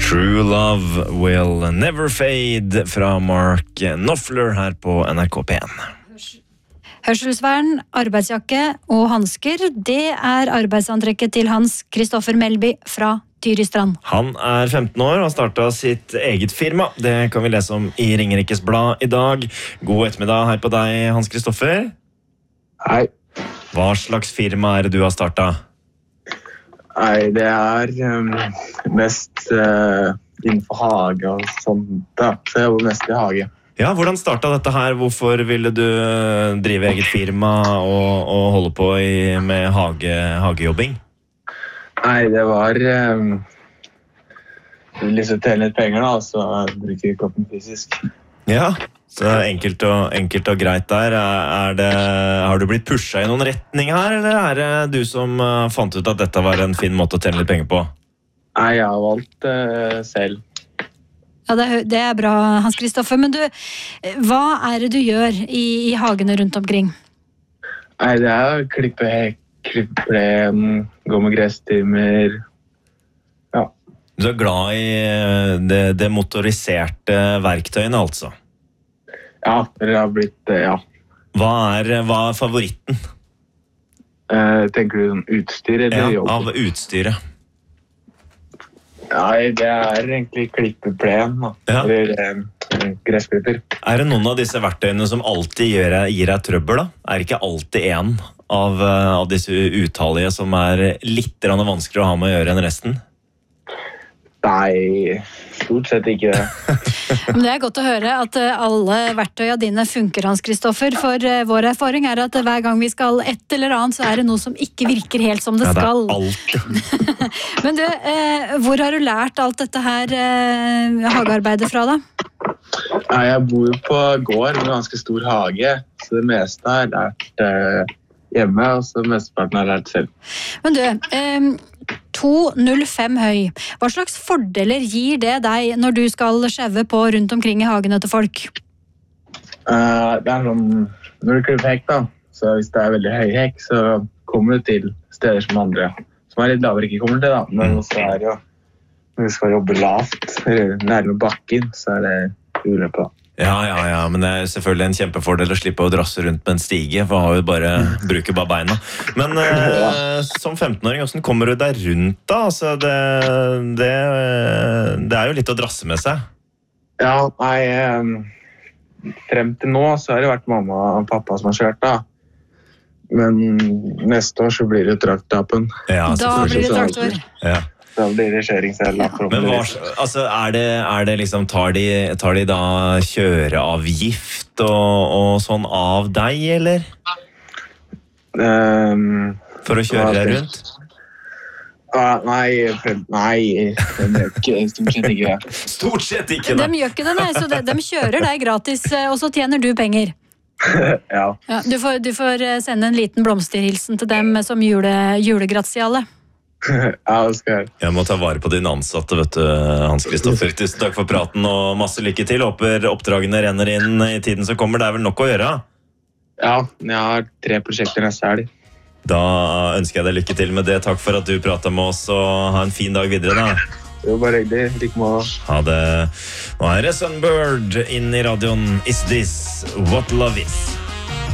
True Love Will Never Fade fra Mark Knopfler her på NRK P1. Hørselsvern, arbeidsjakke og hansker, det er arbeidsantrekket til Hans Kristoffer Melby fra Tyristrand. Han er 15 år og har startet sitt eget firma. Det kan vi lese om i Ringerikes Blad i dag. God ettermiddag her på deg, Hans Kristoffer. Hei. Hva slags firma er det du har startet? Nei, det er mest innenfor hage og sånt da. Så jeg jobber mest i hage. Ja, hvordan startet dette her? Hvorfor ville du drive eget firma og holde på med hagejobbing? Nei, det var liksom tjene litt penger da, så jeg bruker kroppen fysisk. Ja, så enkelt og greit der. Har du blitt pushet i noen retning her, eller er det du som fant ut at dette var en fin måte å tjene litt penger på? Nei, jeg har valgt selv. Ja, det er bra, Hans Kristoffer. Men du, hva er det du gjør i hagene rundt omkring? Nei, det er klippe hekk, klippe plen, gå med gresstimer. Ja. Du er glad i det motoriserte verktøyene, altså? Ja, det har blitt, ja. Hva er favoritten? Tenker du sånn utstyr eller jobb? Ja, av utstyret. Nei, det er egentlig klippeplen, Ja. eller gressklipper. Er det noen av disse verktøyene som alltid gir deg trøbbel, da? Er det ikke alltid en av disse utallige som er litt vanskeligere å ha med å gjøre enn resten? Nei, stort sett ikke det. Men det er godt å høre at alle verktøyene dine funker, Hans Kristoffer, for vår erfaring er at hver gang vi skal et eller annet, så er det noe som ikke virker helt som det skal. Ja, det er alltid. Men du, hvor har du lært alt dette her hagearbeidet fra da? Nei, jeg bor jo på gård med ganske stor hage, så det meste har jeg lært hjemme, og så mesteparten har jeg lært selv. Men du, 2,05 høy. Hva slags fordeler gir det deg når du skal skjeve på rundt omkring i hagene til folk? Det er sånn, når du klipper hekk da, så hvis det er veldig høy hekk, så kommer du til steder som andre, som er litt lavere ikke kommer til da, men så er det jo, når du skal jobbe lavt, nærmere bakken, så er det ulempe da. Ja, men det er selvfølgelig en kjempefordel å slippe å drasse rundt med en stige, for har jo bruker bare beina. Men som 15-åring, hvordan kommer du deg rundt da? Altså, det er jo litt å drasse med seg. Ja, nei, frem til nå så har det vært mamma og pappa som har kjørt da. Men neste år så blir det traktapen. Ja, da blir det traktor. Ja. Da blir det kjøringsel. Men altså, er det liksom, tar de da kjøreavgift og sånn av deg, eller? For å kjøre deg rundt? Nei, de gjør ikke, stort sett ikke det. Stort sett ikke det? De gjør ikke det, nei, så de kjører deg gratis, og så tjener du penger. Ja. Ja, du får sende en liten blomsterhilsen til dem som julegratiale. Ja, det skal jeg. Jeg må ta vare på dine ansatte, vet du, Hans Kristoffer. Tusen takk for praten og masse lykke til. Håper oppdragene renner inn i tiden som kommer. Det er vel nok å gjøre? Ja, jeg har 3 prosjekter neste helg. Da ønsker jeg deg lykke til med det. Takk for at du pratet med oss, og ha en fin dag videre da. Det var bare hyggelig. Like måte. Ha det. Nå er det Sunbird inn i radioen. Is this what love is?